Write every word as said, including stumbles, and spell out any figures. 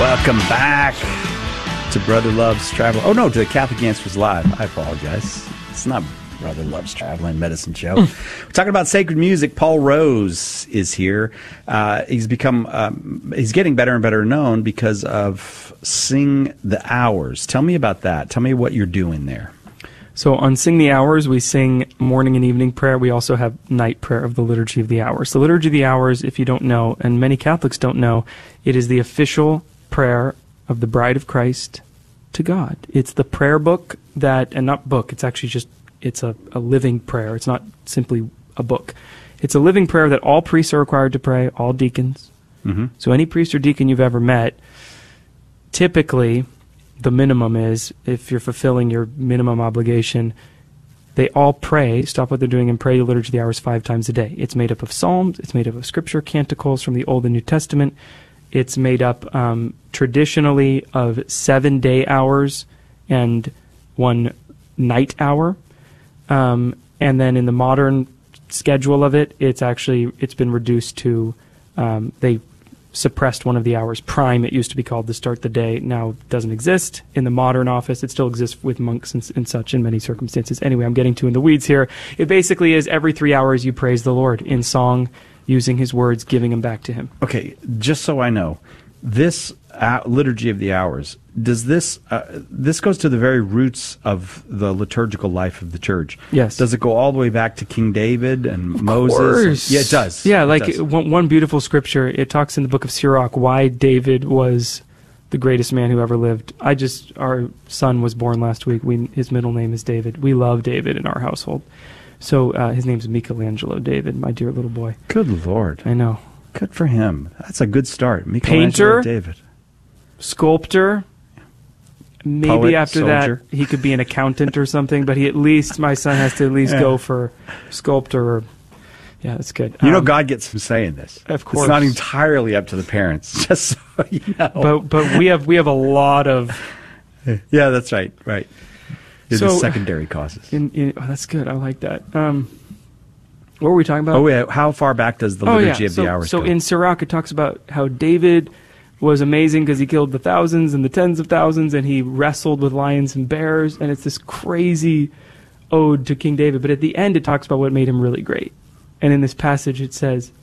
Welcome back to Brother Loves Travel. Oh, no, to the Catholic Answers Live. I apologize. It's not Brother Loves Traveling Medicine Show. We're talking about sacred music. Paul Rose is here. Uh, he's become, um, he's getting better and better known because of Sing the Hours. Tell me about that. Tell me what you're doing there. So on Sing the Hours, we sing morning and evening prayer. We also have night prayer of the Liturgy of the Hours. The Liturgy of the Hours, if you don't know, and many Catholics don't know, it is the official prayer of the Bride of Christ to God. It's the prayer book that, and not book, it's actually just, it's a, a living prayer. It's not simply a book. It's a living prayer that all priests are required to pray, all deacons. Mm-hmm. So any priest or deacon you've ever met, typically the minimum is, if you're fulfilling your minimum obligation, they all pray, stop what they're doing, and pray the Liturgy of the Hours five times a day. It's made up of psalms, it's made up of scripture, canticles from the Old and New Testament. It's made up um, traditionally of seven day hours and one night hour. Um, and then in the modern schedule of it, it's actually, it's been reduced to, um, they suppressed one of the hours. Prime, it used to be called, to start the day. Now it doesn't exist in the modern office. It still exists with monks and, and such in many circumstances. Anyway, I'm getting too in the weeds here. It basically is every three hours you praise the Lord in song, using his words, giving them back to him. Okay, just so I know, this uh, Liturgy of the Hours, does this, uh, this goes to the very roots of the liturgical life of the church. Yes. Does it go all the way back to King David and of Moses? Course. Yeah, it does. Yeah, it like does. One, one beautiful scripture, it talks in the book of Sirach why David was the greatest man who ever lived. I just, our son was born last week. We, his middle name is David. We love David in our household. So uh, his name's Michelangelo David, my dear little boy. Good Lord. I know. Good for him. That's a good start. Michelangelo Painter, David. Sculptor. Maybe Poet, after soldier. that he could be an accountant or something, but he at least, my son has to at least Yeah. go for sculptor or, yeah, that's good. You know, Um, God gets some say in this. Of course. It's not entirely up to the parents, just so you know. But, but we have, we have a lot of... Yeah, that's right, right. It's So- the secondary causes. In, in, oh, that's good. I like that. Um, what were we talking about? Oh, yeah. How far back does the Oh, Liturgy yeah. of so, the Hours so go? in Sirach, it talks about how David was amazing because he killed the thousands and the tens of thousands, and he wrestled with lions and bears, and it's this crazy ode to King David. But at the end, it talks about what made him really great. And in this passage, it says,